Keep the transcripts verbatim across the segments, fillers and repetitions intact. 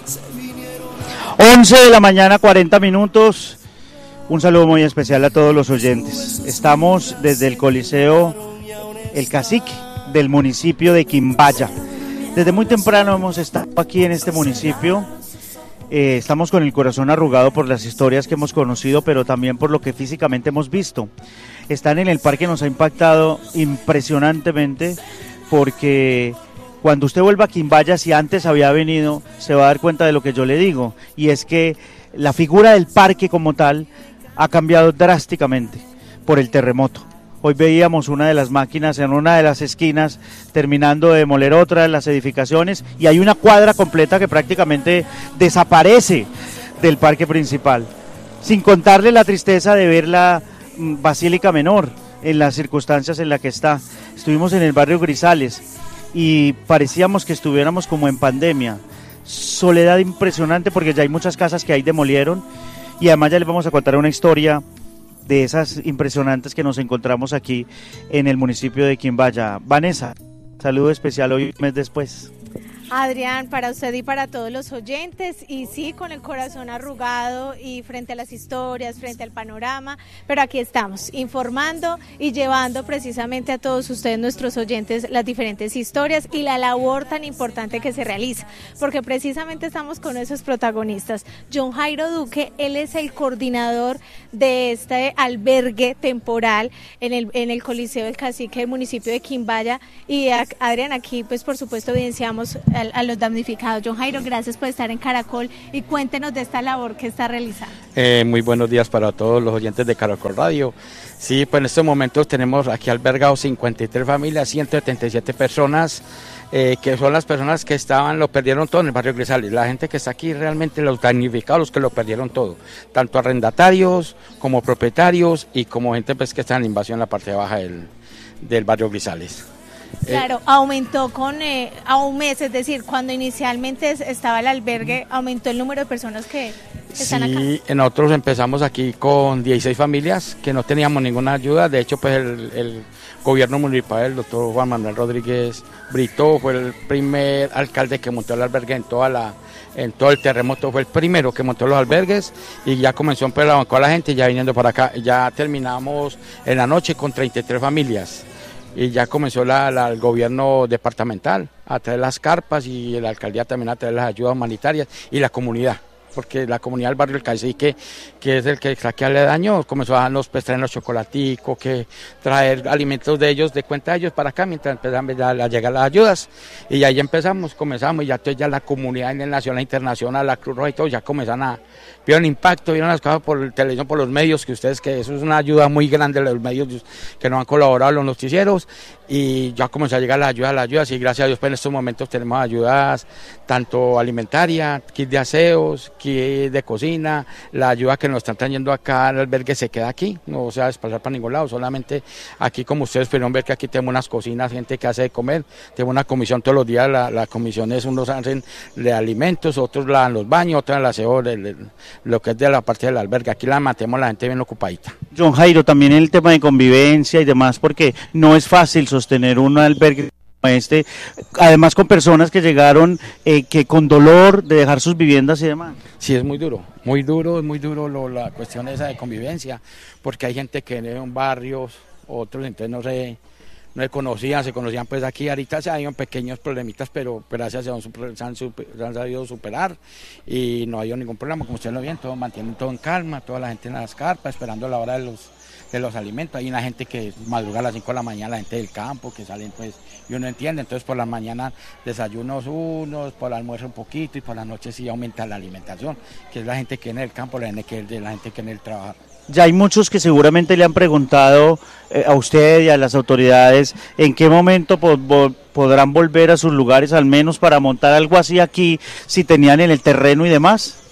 once de la mañana, cuarenta minutos. Un saludo muy especial a todos los oyentes. Estamos desde el Coliseo El Cacique del municipio de Quimbaya. Desde muy temprano hemos estado aquí en este municipio. Eh, estamos con el corazón arrugado por las historias que hemos conocido, pero también por lo que físicamente hemos visto. Estar en el parque nos ha impactado impresionantemente, porque cuando usted vuelva a Quimbaya, si antes había venido, se va a dar cuenta de lo que yo le digo, y es que la figura del parque como tal ha cambiado drásticamente por el terremoto. Hoy veíamos una de las máquinas en una de las esquinas terminando de demoler otra de las edificaciones, y hay una cuadra completa que prácticamente desaparece del parque principal, sin contarle la tristeza de ver la mm, Basílica Menor en las circunstancias en las que está. Estuvimos en el barrio Grisales y parecíamos que estuviéramos como en pandemia. Soledad impresionante, porque ya hay muchas casas que ahí demolieron, y además ya les vamos a contar una historia de esas impresionantes que nos encontramos aquí en el municipio de Quimbaya. Vanessa, saludo especial hoy, un mes después. Adrián, para usted y para todos los oyentes, y sí, con el corazón arrugado y frente a las historias, frente al panorama, pero aquí estamos, informando y llevando precisamente a todos ustedes, nuestros oyentes, las diferentes historias y la labor tan importante que se realiza, porque precisamente estamos con esos protagonistas. John Jairo Duque, él es el coordinador de este albergue temporal en el, en el Coliseo del Cacique del municipio de Quimbaya, y a, Adrián, aquí pues por supuesto evidenciamos A, a los damnificados. John Jairo, gracias por estar en Caracol y cuéntenos de esta labor que está realizando. Eh, muy buenos días para todos los oyentes de Caracol Radio. Sí, pues en estos momentos tenemos aquí albergados cincuenta y tres familias, ciento setenta y siete personas, eh, que son las personas que estaban, lo perdieron todo en el barrio Grisales. La gente que está aquí realmente, los damnificados, los que lo perdieron todo, tanto arrendatarios como propietarios y como gente pues que está en invasión en la parte baja del, del barrio Grisales. Claro, eh, aumentó con eh, a un mes, es decir, cuando inicialmente estaba el albergue, aumentó el número de personas que están acá. Sí, nosotros empezamos aquí con dieciséis familias que no teníamos ninguna ayuda. De hecho, pues el, el gobierno municipal, el doctor Juan Manuel Rodríguez Brito, fue el primer alcalde que montó el albergue en toda la en todo el terremoto, fue el primero que montó los albergues, y ya comenzó a empezar a la gente, ya viniendo para acá. Ya terminamos en la noche con treinta y tres familias. Y ya comenzó la, la, el gobierno departamental a traer las carpas, y la alcaldía también a traer las ayudas humanitarias, y la comunidad, porque la comunidad del barrio El Cacique, que es el que está aquí aledaño, comenzó a darnos, pues, traer los chocolaticos, que traer alimentos de ellos, de cuenta de ellos para acá, mientras empezaban a, a llegar las ayudas, y ahí empezamos, comenzamos, y ya, entonces ya la comunidad en el nacional, internacional, la Cruz Roja y todo, ya comienzan a, vieron impacto, vieron las cosas por televisión, por los medios, que ustedes, que eso es una ayuda muy grande, los medios que nos han colaborado, los noticieros, y ya comenzó a llegar la ayuda, las ayudas, y gracias a Dios, pues en estos momentos tenemos ayudas, tanto alimentaria, kit de aseos, kit de cocina, la ayuda que nos están trayendo acá al albergue se queda aquí, no se va a desplazar para ningún lado, solamente aquí, como ustedes pudieron ver, que aquí tenemos unas cocinas, gente que hace de comer, tenemos una comisión todos los días, la, la comisión es, unos hacen de alimentos, otros lavan los baños, otros el aseo, el, el, lo que es de la parte del albergue, aquí la mantenemos la gente bien ocupadita. John Jairo, también el tema de convivencia y demás, porque no es fácil sostener un albergue como este, además con personas que llegaron eh, que con dolor de dejar sus viviendas y demás. Sí, es muy duro, muy duro, es muy duro lo, la cuestión esa de convivencia, porque hay gente que vive en barrios, otros entonces no se, no se conocían, se conocían pues aquí, ahorita se han ido pequeños problemitas, pero gracias se han, se han, super, se han sabido superar, y no ha habido ningún problema, como ustedes lo ven, todos mantienen todo en calma, toda la gente en las carpas, esperando la hora de los de los alimentos. Hay una gente que madruga a las cinco de la mañana, la gente del campo que salen pues, y uno entiende, entonces por la mañana desayunos unos, por el almuerzo un poquito, y por la noche sí aumenta la alimentación, que es la gente que en el campo, la gente que, la gente que en el trabajo. Ya hay muchos que seguramente le han preguntado eh, a usted y a las autoridades en qué momento po po podrán volver a sus lugares, al menos para montar algo así aquí, si tenían en el terreno y demás.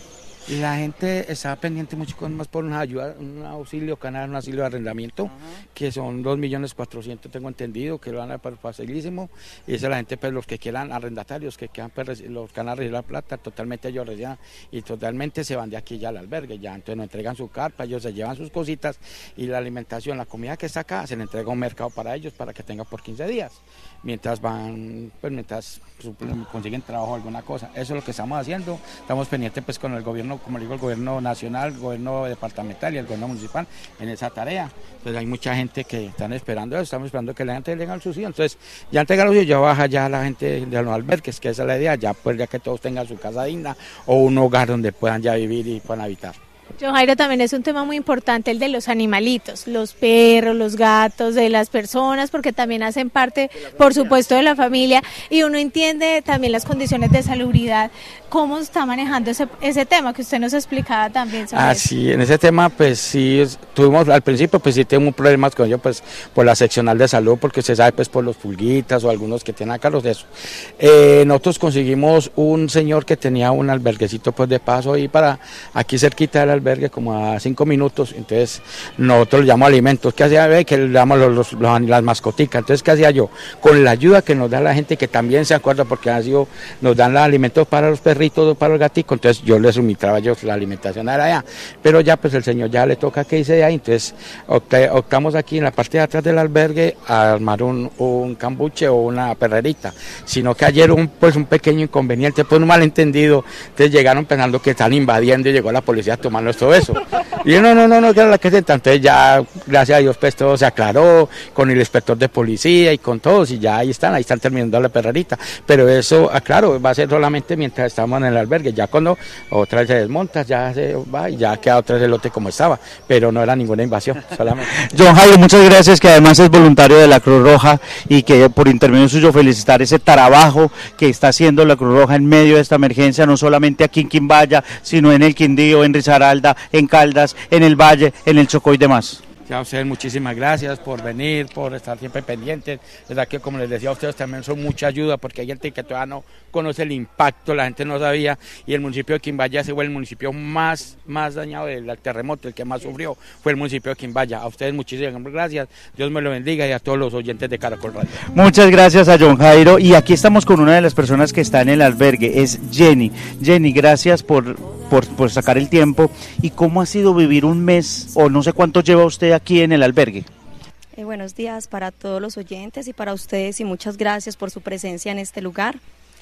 La gente está pendiente mucho con más por una ayuda, un auxilio canal, un auxilio de arrendamiento, uh-huh. que son dos millones cuatrocientos, tengo entendido, que lo van a dar facilísimo, y esa la gente, pues los que quieran arrendatarios, que quieran, pues, los que van a recibir la plata, totalmente ellos reciban, y totalmente se van de aquí ya al albergue, ya, entonces nos entregan su carpa, ellos se llevan sus cositas, y la alimentación, la comida que está acá, se le entrega a un mercado para ellos, para que tenga por quince días, mientras van, pues mientras consiguen trabajo o alguna cosa, eso es lo que estamos haciendo, estamos pendientes pues con el gobierno, como digo, el gobierno nacional, el gobierno departamental y el gobierno municipal en esa tarea. Entonces hay mucha gente que están esperando eso, estamos esperando que la gente le den el subsidio. Entonces ya entregan el subsidio, ya baja ya la gente de los albergues, que esa es la idea, ya pues ya que todos tengan su casa digna o un hogar donde puedan ya vivir y puedan habitar. John Jairo, también es un tema muy importante el de los animalitos, los perros, los gatos, de las personas, porque también hacen parte, por supuesto, de la familia, y uno entiende también las condiciones de salubridad. ¿Cómo está manejando ese, ese tema que usted nos explicaba también sobre Ah, eso? sí, en ese tema, pues sí, tuvimos al principio, pues sí tuvimos problemas con ello, pues por la seccional de salud, porque se sabe, pues por los pulguitas o algunos que tienen acá los de eso. Eh, nosotros conseguimos un señor que tenía un alberguecito, pues de paso ahí para, aquí cerquita del albergue, como a cinco minutos, entonces nosotros le llamamos alimentos, ¿qué hacía? Ve que le damos los, los, los, las mascoticas, entonces ¿qué hacía yo? Con la ayuda que nos da la gente, que también se acuerda, porque han sido, nos dan los alimentos para los perritos, para los gaticos, entonces yo les suministraba yo la alimentación era allá, pero ya pues el señor ya le toca que hice de ahí, entonces optamos aquí en la parte de atrás del albergue a armar un, un cambuche o una perrerita, sino que ayer un, pues un pequeño inconveniente, pues un malentendido, entonces llegaron pensando que están invadiendo y llegó la policía a tomarnos todo eso, y yo, no, no, no, no, que era la que se entonces ya, gracias a Dios, pues todo se aclaró con el inspector de policía y con todos, y ya ahí están, ahí están terminando la perrerita, pero eso, aclaro, va a ser solamente mientras estamos en el albergue, ya cuando otra vez se desmonta, ya se va y ya queda otra vez el lote como estaba, pero no era ninguna invasión, solamente. John Jairo, muchas gracias, que además es voluntario de la Cruz Roja y que por intermedio suyo felicitar ese trabajo que está haciendo la Cruz Roja en medio de esta emergencia, no solamente aquí en Quimbaya, sino en el Quindío, en Risaralda, en Caldas, en el Valle, en el Chocó y demás. Ya a ustedes muchísimas gracias por venir, por estar siempre pendientes, verdad que como les decía a ustedes también son mucha ayuda porque hay gente que todavía no conoce el impacto, la gente no sabía y el municipio de Quimbaya se fue el municipio más, más dañado del terremoto, el que más sufrió fue el municipio de Quimbaya. A ustedes muchísimas gracias, Dios me lo bendiga y a todos los oyentes de Caracol Radio. Muchas gracias a John Jairo y aquí estamos con una de las personas que está en el albergue, es Jenny. Jenny, gracias por... Por, por sacar el tiempo. ¿Y cómo ha sido vivir un mes o no sé cuánto lleva usted aquí en el albergue? Eh, buenos días para todos los oyentes y para ustedes y muchas gracias por su presencia en este lugar.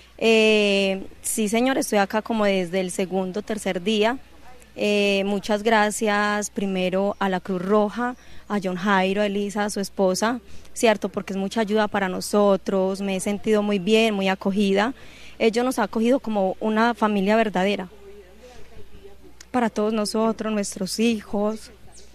Eh, sí señor, estoy acá como desde el segundo, tercer día. Eh, muchas gracias primero a la Cruz Roja, a John Jairo, a Elisa, a su esposa, cierto, porque es mucha ayuda para nosotros, me he sentido muy bien, muy acogida. Ellos nos han acogido como una familia verdadera. Para todos nosotros, nuestros hijos.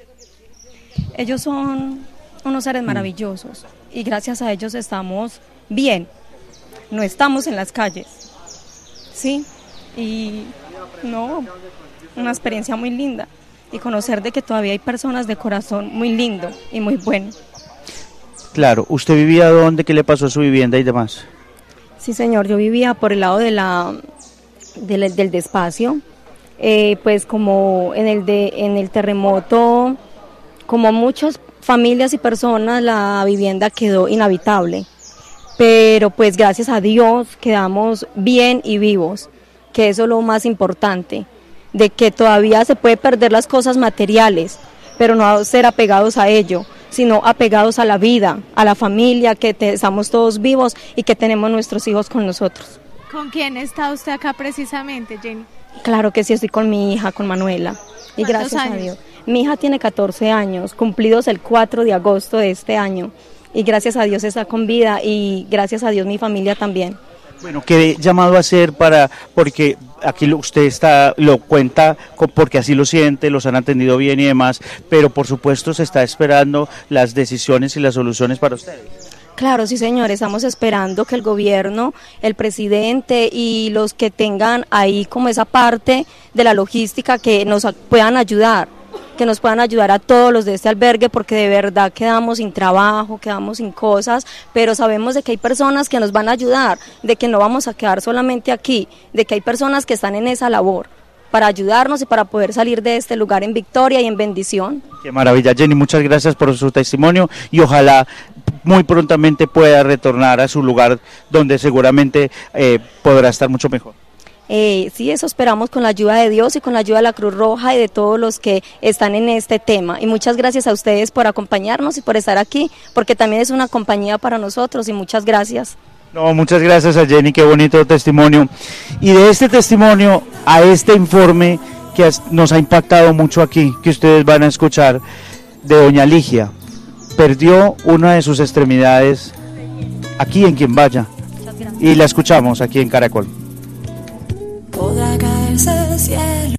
Ellos son unos seres maravillosos y gracias a ellos estamos bien, no estamos en las calles, ¿sí? Y no, una experiencia muy linda y conocer de que todavía hay personas de corazón muy lindo y muy bueno. Claro, ¿usted vivía dónde? ¿Qué le pasó a su vivienda y demás? Sí señor, yo vivía por el lado de la, del, del despacio. Eh, pues como en el de en el terremoto, como muchas familias y personas, la vivienda quedó inhabitable, pero pues gracias a Dios quedamos bien y vivos, que eso es lo más importante, de que todavía se puede perder las cosas materiales, pero no ser apegados a ello, sino apegados a la vida, a la familia, que te, estamos todos vivos y que tenemos nuestros hijos con nosotros. ¿Con quién está usted acá precisamente, Jenny? Claro que sí, estoy con mi hija, con Manuela, y gracias años? a Dios. Mi hija tiene catorce años, cumplidos el cuatro de agosto de este año, y gracias a Dios está con vida, y gracias a Dios mi familia también. Bueno, ¿qué llamado a hacer para, porque aquí lo, usted está, lo cuenta con, porque así lo siente, los han atendido bien y demás, pero por supuesto se está esperando las decisiones y las soluciones para ustedes? Claro, sí señor, estamos esperando que el gobierno, el presidente y los que tengan ahí como esa parte de la logística que nos puedan ayudar, que nos puedan ayudar a todos los de este albergue, porque de verdad quedamos sin trabajo, quedamos sin cosas, pero sabemos de que hay personas que nos van a ayudar, de que no vamos a quedar solamente aquí, de que hay personas que están en esa labor, para ayudarnos y para poder salir de este lugar en victoria y en bendición. Qué maravilla, Jenny, muchas gracias por su testimonio y ojalá muy prontamente pueda retornar a su lugar donde seguramente eh, podrá estar mucho mejor. Eh, sí, eso esperamos con la ayuda de Dios y con la ayuda de la Cruz Roja y de todos los que están en este tema. Y muchas gracias a ustedes por acompañarnos y por estar aquí, porque también es una compañía para nosotros y muchas gracias. No, muchas gracias a Jenny, qué bonito testimonio. Y de este testimonio a este informe que nos ha impactado mucho aquí, que ustedes van a escuchar, de doña Ligia. Perdió una de sus extremidades aquí en Quimbaya y la escuchamos aquí en Caracol. Podrá caerse del cielo.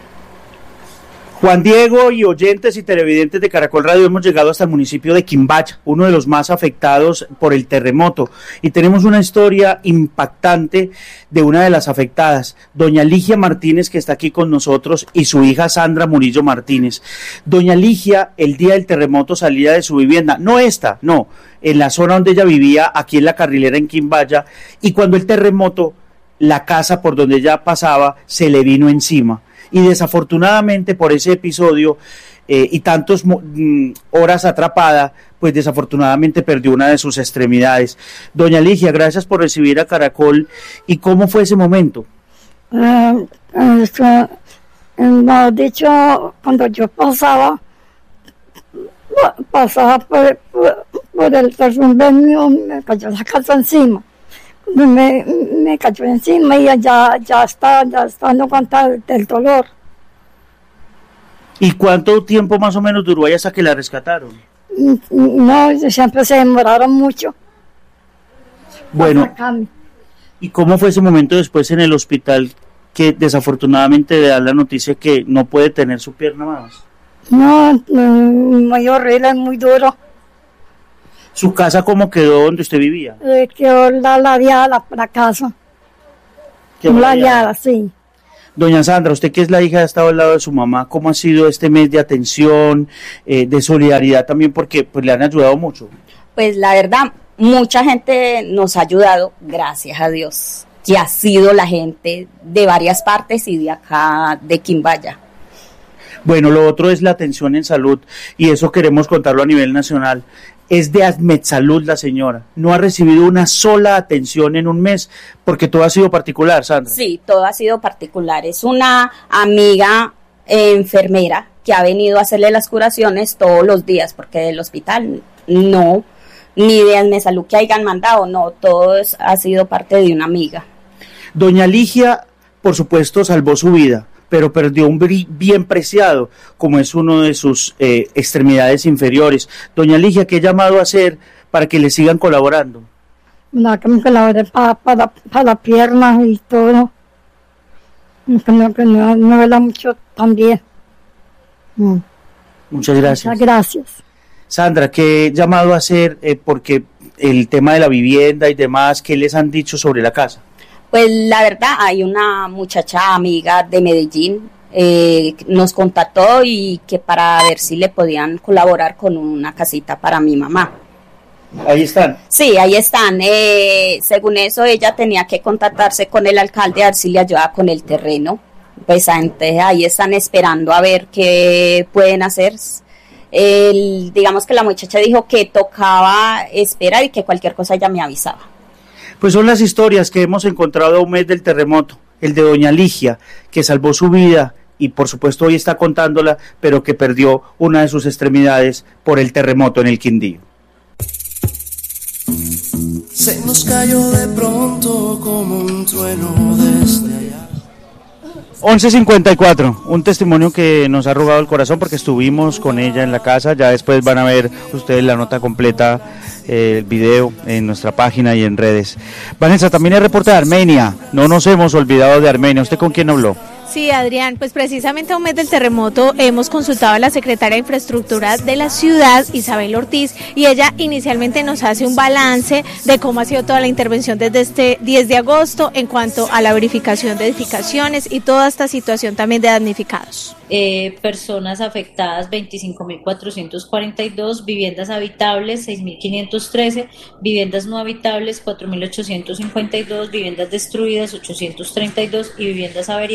Juan Diego y oyentes y televidentes de Caracol Radio, hemos llegado hasta el municipio de Quimbaya, uno de los más afectados por el terremoto, y tenemos una historia impactante de una de las afectadas, doña Ligia Martínez, que está aquí con nosotros, y su hija Sandra Murillo Martínez. Doña Ligia, el día del terremoto salía de su vivienda, no esta, no, en la zona donde ella vivía, aquí en la Carrilera en Quimbaya, y cuando el terremoto, la casa por donde ella pasaba se le vino encima. Y desafortunadamente por ese episodio eh, y tantas mm, horas atrapada, pues desafortunadamente perdió una de sus extremidades. Doña Ligia, gracias por recibir a Caracol. ¿Y cómo fue ese momento? Uh, uh, no, dicho, cuando yo pasaba, pasaba por, por, por el derrumbe mío, me cayó la casa encima. Me, me cayó encima y ya, ya está, ya está, no aguanta del dolor. ¿Y cuánto tiempo más o menos duró ahí hasta que la rescataron? No, siempre se demoraron mucho. Bueno, ¿y cómo fue ese momento después en el hospital que desafortunadamente le dan la noticia que no puede tener su pierna más? No, muy horrible, muy duro. ¿Su casa cómo quedó donde usted vivía? Eh, quedó la ladeada la casa. Quedó ladeada, sí. Doña Sandra, usted que es la hija, ha estado al lado de su mamá, ¿cómo ha sido este mes de atención, eh, de solidaridad también? Porque pues le han ayudado mucho. Pues la verdad, mucha gente nos ha ayudado, gracias a Dios, que ha sido la gente de varias partes y de acá, de Quimbaya. Bueno, lo otro es la atención en salud, y eso queremos contarlo a nivel nacional. Es de Admetsalud la señora, no ha recibido una sola atención en un mes, porque todo ha sido particular, Sandra. Sí, todo ha sido particular, es una amiga eh, enfermera que ha venido a hacerle las curaciones todos los días, porque del hospital no, ni de Admetsalud que hayan mandado, no, todo es, ha sido parte de una amiga. Doña Ligia, por supuesto, salvó su vida, pero perdió un bien preciado, como es uno de sus eh, extremidades inferiores. Doña Ligia, ¿qué llamado a hacer para que le sigan colaborando? No, que me colaboré para pa, pa la pierna y todo. Que no, que no, no vela mucho también. Mm. Muchas gracias. Muchas gracias. Sandra, ¿qué llamado a hacer? Eh, porque el tema de la vivienda y demás, ¿qué les han dicho sobre la casa? Pues la verdad, hay una muchacha amiga de Medellín, eh, nos contactó y que para ver si le podían colaborar con una casita para mi mamá. Ahí están. Sí, ahí están. Eh, según eso, ella tenía que contactarse con el alcalde a ver si le ayudaba con el terreno. Pues entonces ahí están esperando a ver qué pueden hacer. El, digamos que la muchacha dijo que tocaba esperar y que cualquier cosa ella me avisaba. Pues son las historias que hemos encontrado a un mes del terremoto, el de doña Ligia, que salvó su vida y por supuesto hoy está contándola, pero que perdió una de sus extremidades por el terremoto en el Quindío. Se nos cayó de pronto como un trueno desde allá. once cincuenta y cuatro, un testimonio que nos ha arrugado el corazón porque estuvimos con ella en la casa, ya después van a ver ustedes la nota completa, eh, el video en nuestra página y en redes. Vanessa, también hay reporte de Armenia, no nos hemos olvidado de Armenia. ¿Usted con quién habló? Sí, Adrián, pues precisamente a un mes del terremoto hemos consultado a la secretaria de Infraestructura de la ciudad, Isabel Ortiz, y ella inicialmente nos hace un balance de cómo ha sido toda la intervención desde este diez de agosto en cuanto a la verificación de edificaciones y toda esta situación también de damnificados. Eh, personas afectadas veinticinco mil cuatrocientos cuarenta y dos, viviendas habitables seis mil quinientos trece, viviendas no habitables cuatro mil ochocientos cincuenta y dos, viviendas destruidas ochocientos treinta y dos y viviendas averiadas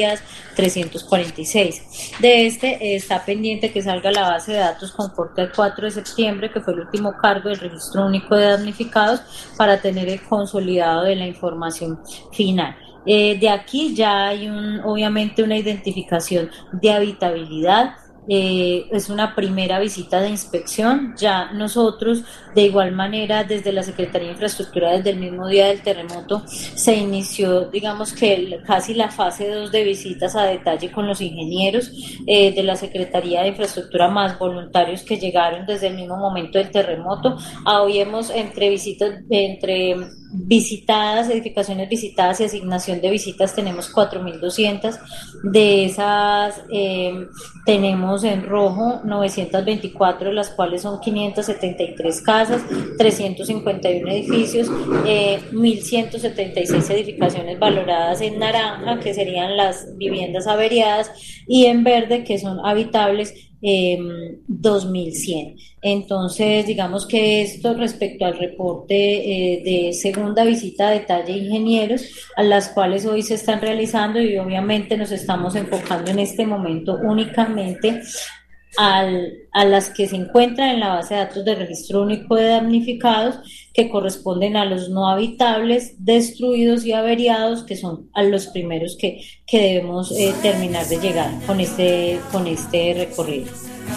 trescientos cuarenta y seis. De este eh, está pendiente que salga la base de datos con corte el cuatro de septiembre, que fue el último cargo del Registro Único de Damnificados, para tener el consolidado de la información final. Eh, de aquí ya hay un, obviamente una identificación de habitabilidad. Eh, es una primera visita de inspección. Ya nosotros, de igual manera, desde la Secretaría de Infraestructura, desde el mismo día del terremoto, se inició, digamos que el, casi la fase dos de visitas a detalle con los ingenieros eh, de la Secretaría de Infraestructura, más voluntarios que llegaron desde el mismo momento del terremoto. Ah, hoy hemos, entre visitas, entre visitadas, edificaciones visitadas y asignación de visitas, tenemos cuatro mil doscientas. De esas eh, tenemos en rojo novecientas veinticuatro, de las cuales son quinientas setenta y tres casas, trescientos cincuenta y uno edificios, eh, mil ciento setenta y seis edificaciones valoradas en naranja, que serían las viviendas averiadas, y en verde, que son habitables, eh, dos mil cien. Entonces, digamos que esto respecto al reporte eh, de segunda visita a detalle de ingenieros, a las cuales hoy se están realizando, y obviamente nos estamos enfocando en este momento únicamente al, a las que se encuentran en la base de datos del Registro Único de Damnificados, que corresponden a los no habitables, destruidos y averiados, que son a los primeros que, que debemos eh, terminar de llegar con este, con este recorrido.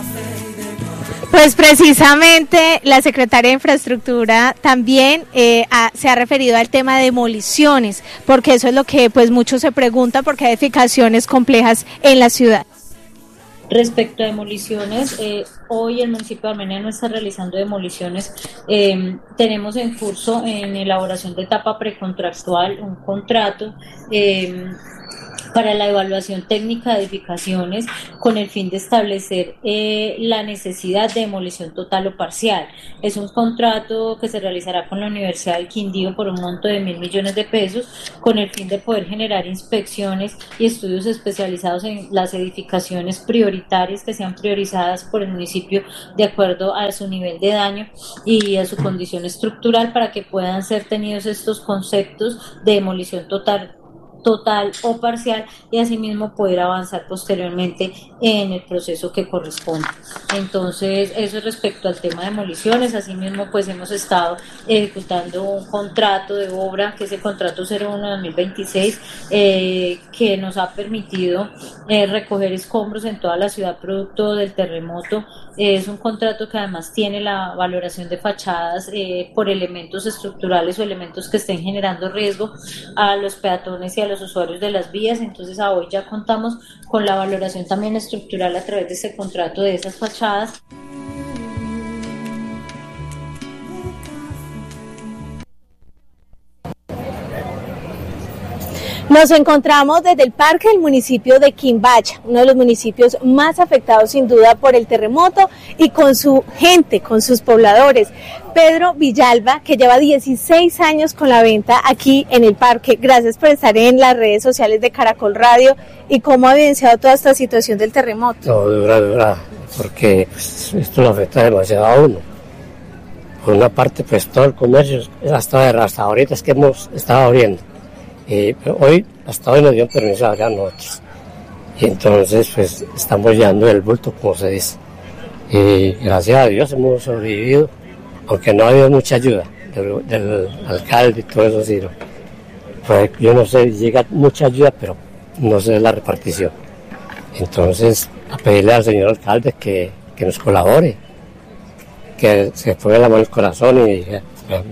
Pues precisamente la Secretaría de Infraestructura también eh, ha, se ha referido al tema de demoliciones, porque eso es lo que pues muchos se preguntan, porque hay edificaciones complejas en la ciudad. Respecto a demoliciones, eh, hoy el municipio de Armenia no está realizando demoliciones. Eh, tenemos en curso, en elaboración de etapa precontractual, un contrato eh, para la evaluación técnica de edificaciones, con el fin de establecer eh, la necesidad de demolición total o parcial. Es un contrato que se realizará con la Universidad del Quindío por un monto de mil millones de pesos, con el fin de poder generar inspecciones y estudios especializados en las edificaciones prioritarias, que sean priorizadas por el municipio de acuerdo a su nivel de daño y a su condición estructural, para que puedan ser tenidos estos conceptos de demolición total total o parcial, y asimismo poder avanzar posteriormente en el proceso que corresponde. Entonces, eso es respecto al tema de demoliciones. Asimismo, pues hemos estado ejecutando un contrato de obra, que es el contrato cero uno de dos mil veintiséis, eh, que nos ha permitido eh, recoger escombros en toda la ciudad producto del terremoto. Eh, es un contrato que además tiene la valoración de fachadas eh, por elementos estructurales o elementos que estén generando riesgo a los peatones y a los usuarios de las vías. Entonces, a hoy ya contamos con la valoración también estructural a través de ese contrato de esas fachadas. Nos encontramos desde el parque del municipio de Quimbaya, uno de los municipios más afectados sin duda por el terremoto, y con su gente, con sus pobladores. Pedro Villalba, que lleva dieciséis años con la venta aquí en el parque. Gracias por estar en las redes sociales de Caracol Radio. ¿Y cómo ha evidenciado toda esta situación del terremoto? No, dura, dura, porque pues, esto lo afecta demasiado a uno. Por una parte, pues todo el comercio, hasta, hasta ahorita es que hemos estado abriendo. Eh, pero hoy, hasta hoy nos dio permiso de abrir a nosotros. Y entonces, pues, estamos llevando el bulto, como se dice. Y gracias a Dios hemos sobrevivido, aunque no ha habido mucha ayuda del, del alcalde y todo eso, sí, ¿no? Pues, yo no sé, llega mucha ayuda, pero no sé la repartición. Entonces, a pedirle al señor alcalde que, que nos colabore, que se ponga la mano al corazón y diga,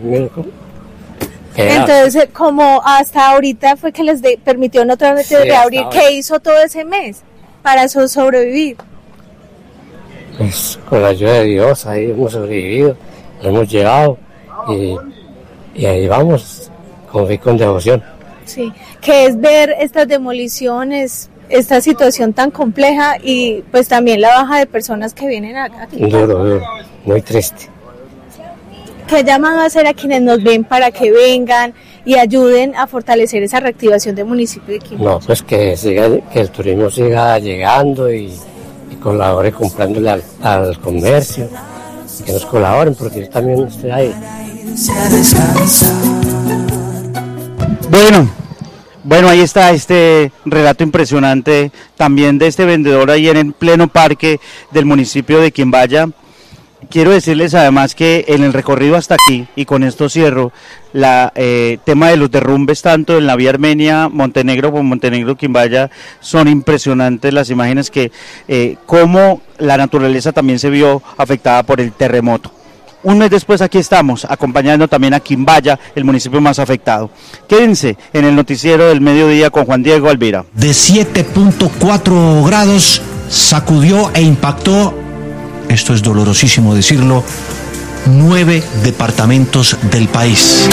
entonces, como hasta ahorita fue que les de, permitió otra vez sí, reabrir, ¿qué hizo todo ese mes para so sobrevivir? Pues con la ayuda de Dios, ahí hemos sobrevivido, lo hemos llevado y, y ahí vamos, con fe y con devoción. Sí, que es ver estas demoliciones, esta situación tan compleja, y pues también la baja de personas que vienen aquí. Duro, duro, muy triste. ¿Qué llaman a hacer a quienes nos ven para que vengan y ayuden a fortalecer esa reactivación del municipio de Quimbaya? No, pues que siga, que el turismo siga llegando y, y colabore comprándole al, al comercio, que nos colaboren, porque yo también estoy ahí. Bueno, Bueno, ahí está este relato impresionante también de este vendedor ahí en el pleno parque del municipio de Quimbaya. Quiero decirles además que en el recorrido hasta aquí, y con esto cierro, la eh, tema de los derrumbes tanto en la vía Armenia, Montenegro como Montenegro, Quimbaya, son impresionantes las imágenes que eh, cómo la naturaleza también se vio afectada por el terremoto. Un mes después aquí estamos, acompañando también a Quimbaya, el municipio más afectado. Quédense en el noticiero del mediodía con Juan Diego Alvira. De siete punto cuatro grados sacudió e impactó, esto es dolorosísimo decirlo, nueve departamentos del país.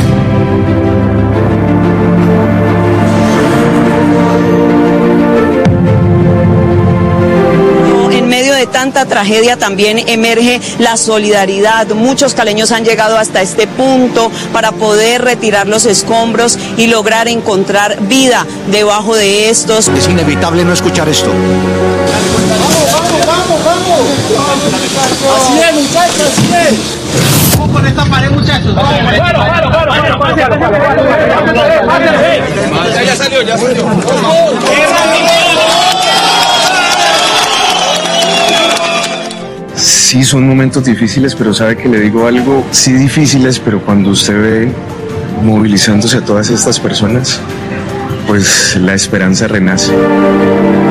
De tanta tragedia también emerge la solidaridad. Muchos caleños han llegado hasta este punto para poder retirar los escombros y lograr encontrar vida debajo de estos. Es inevitable no escuchar esto. Vamos, vamos, vamos. Así es, muchachos, así es. Vamos con esta pared, muchachos. Vamos, claro, claro, claro, claro. Ya salió, ya salió. Sí, son momentos difíciles, pero sabe que le digo algo, sí difíciles, pero cuando usted ve movilizándose a todas estas personas, pues la esperanza renace.